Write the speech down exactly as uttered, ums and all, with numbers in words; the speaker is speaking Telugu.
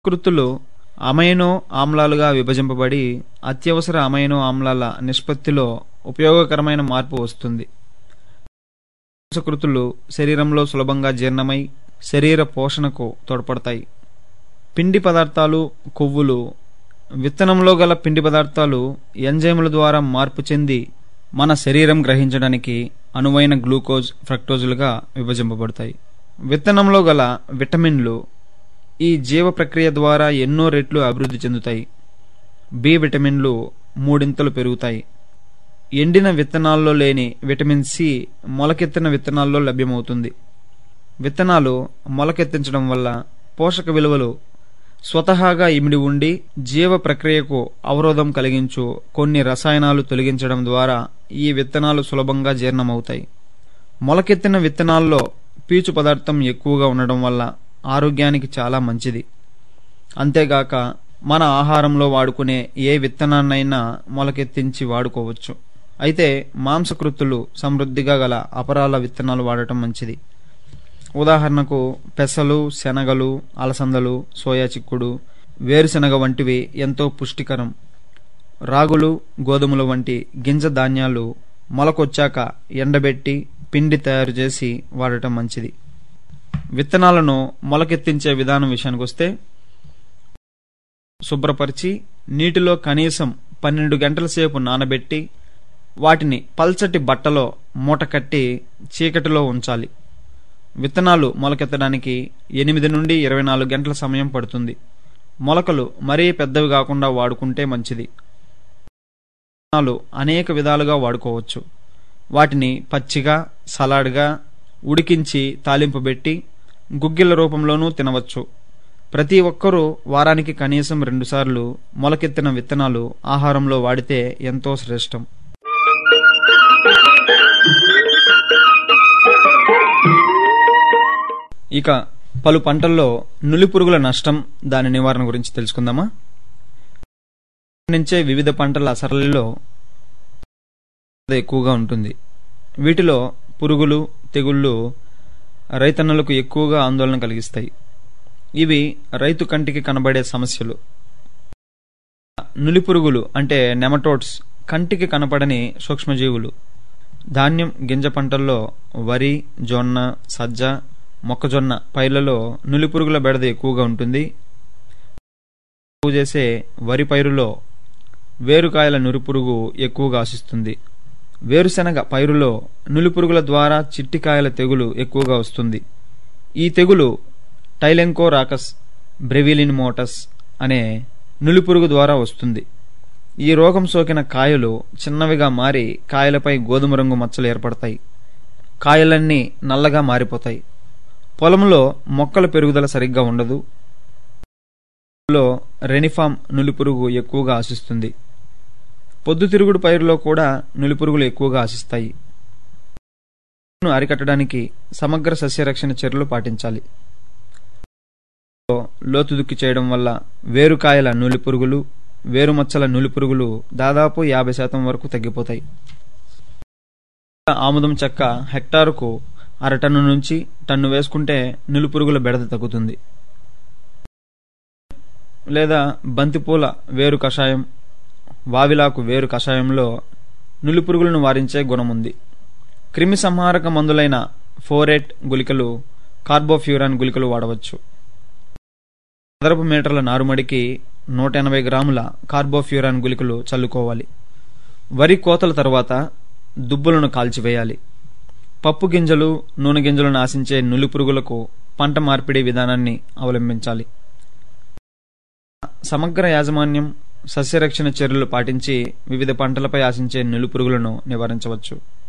కృతులు అమైనో ఆమ్లాలుగా విభజింపబడి అత్యవసర అమైనో ఆమ్లాల నిష్పత్తిలో ఉపయోగకరమైన మార్పు వస్తుంది. మాంసకృతులు శరీరంలో సులభంగా జీర్ణమై శరీర పోషణకు తోడ్పడతాయి. పిండి పదార్థాలు, కొవ్వులు విత్తనంలో గల పిండి పదార్థాలు ఎంజైముల ద్వారా మార్పు చెంది మన శరీరం గ్రహించడానికి అనువైన గ్లూకోజ్, ఫ్రక్టోజులుగా విభజింపబడతాయి. విత్తనంలో గల విటమిన్లు ఈ జీవ ప్రక్రియ ద్వారా ఎన్నో రెట్లు అభివృద్ధి చెందుతాయి. బి విటమిన్లు మూడింతలు పెరుగుతాయి. ఎండిన విత్తనాల్లో లేని విటమిన్ సి మొలకెత్తిన విత్తనాల్లో లభ్యమవుతుంది. విత్తనాలు మొలకెత్తించడం వల్ల పోషక విలువలు స్వతహాగా ఇమిడి ఉండి జీవ ప్రక్రియకు అవరోధం కలిగించు కొన్ని రసాయనాలు తొలగించడం ద్వారా ఈ విత్తనాలు సులభంగా జీర్ణమవుతాయి. మొలకెత్తిన విత్తనాల్లో పీచు పదార్థం ఎక్కువగా ఉండడం వల్ల ఆరోగ్యానికి చాలా మంచిది. అంతేగాక మన ఆహారంలో వాడుకునే ఏ విత్తనాన్నైనా మొలకెత్తించి వాడుకోవచ్చు. అయితే మాంసకృతులు సమృద్ధిగా గల అపరాల విత్తనాలు వాడటం మంచిది. ఉదాహరణకు పెసలు, శనగలు, అలసందలు, సోయా చిక్కుడు, వేరుశెనగ వంటివి ఎంతో పుష్టికరం. రాగులు, గోధుమలు వంటి గింజ ధాన్యాలు మొలకొచ్చాక ఎండబెట్టి పిండి తయారు చేసి వాడటం మంచిది. విత్తనాలను మొలకెత్తించే విధానం విషయానికొస్తే శుభ్రపరిచి నీటిలో కనీసం పన్నెండు గంటల సేపు నానబెట్టి వాటిని పల్చటి బట్టలో మూట కట్టి చీకటిలో ఉంచాలి. విత్తనాలు మొలకెత్తడానికి ఎనిమిది నుండి ఇరవై నాలుగు గంటల సమయం పడుతుంది. మొలకలు మరీ పెద్దవి కాకుండా వాడుకుంటే మంచిది. విత్తనాలు అనేక విధాలుగా వాడుకోవచ్చు. వాటిని పచ్చిగా, సలాడ్గా, ఉడికించి తాలింపుబెట్టి గుగ్గిళ్ల రూపంలోనూ తినవచ్చు. ప్రతి ఒక్కరూ వారానికి కనీసం రెండుసార్లు మొలకెత్తిన విత్తనాలు ఆహారంలో వాడితే ఎంతో శ్రేష్టం. ఇక పలు పంటల్లో నులిపురుగుల నష్టం, దాని నివారణ గురించి తెలుసుకుందామా. నుంచే వివిధ పంటల సరళిలో ఎక్కువగా ఉంటుంది. వీటిలో పురుగులు, తెగుళ్లు రైతన్నలకు ఎక్కువగా ఆందోళన కలిగిస్తాయి. ఇవి రైతు కంటికి కనబడే సమస్యలు. నులిపురుగులు అంటే నెమటోడ్స్ కంటికి కనపడని సూక్ష్మజీవులు. ధాన్యం, గింజ పంటల్లో వరి, జొన్న, సజ్జ, మొక్కజొన్న పైర్లలో నులిపురుగుల బెడద ఎక్కువగా ఉంటుంది. చేసే వరి పైరులో వేరుకాయల నులిపురుగు ఎక్కువగా ఆశిస్తుంది. వేరుశెనగ పైరులో నులిపురుగుల ద్వారా చిట్టికాయల తెగులు ఎక్కువగా వస్తుంది. ఈ తెగులు టైలెంకోరాకస్ బ్రెవిలినిమోటస్ అనే నులిపురుగు ద్వారా వస్తుంది. ఈ రోగం సోకిన కాయలు చిన్నవిగా మారి కాయలపై గోధుమ రంగు మచ్చలు ఏర్పడతాయి. కాయలన్నీ నల్లగా మారిపోతాయి. పొలంలో మొక్కల పెరుగుదల సరిగ్గా ఉండదు. రెనిఫామ్ నులిపురుగు ఎక్కువగా ఆశిస్తుంది. పొద్దుతిరుగుడు పైరులో కూడా నులిపురుగులు ఎక్కువగా ఆశిస్తాయి. అరికట్టడానికి సమగ్ర సస్యరక్షణ చర్యలు పాటించాలి. లోతు దుక్కి చేయడం వల్ల వేరుకాయల నులిపురుగులు, వేరుమచ్చల నులిపురుగులు దాదాపు యాభై శాతం వరకు తగ్గిపోతాయి. ఆముదం చెక్క హెక్టారుకు అర టన్ను నుంచి టన్ను వేసుకుంటే నులిపురుగుల బెడద తగ్గుతుంది. లేదా బంతిపూల వేరు కషాయం, వావిలాకు వేరు కషాయంలో నులిపురుగులను వారించే గుణముంది. క్రిమి సంహారక మందులైన ఫోరేట్ గుళికలు, కార్బోఫ్యూరాన్ గుళికలు వాడవచ్చు. చదరపు మీటర్ల నారుమడికి నూట ఎనభై గ్రాముల కార్బోఫ్యూరాన్ గుళికలు చల్లుకోవాలి. వరి కోతల తర్వాత దుబ్బులను కాల్చివేయాలి. పప్పు గింజలు, నూనె గింజలను ఆశించే నులిపురుగులకు పంట మార్పిడి విధానాన్ని అవలంబించాలి. సమగ్ర యాజమాన్యం, సస్యరక్షణ చర్యలు పాటించి వివిధ పంటలపై ఆశించే నులిపురుగులను నివారించవచ్చు.